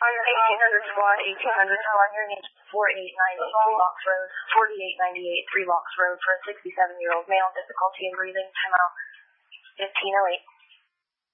1800 squad, 1800, how on your name's 4898 Three Locks Road, 4898 Three Locks Road for a 67-year-old male, difficulty in breathing, timeout 1508.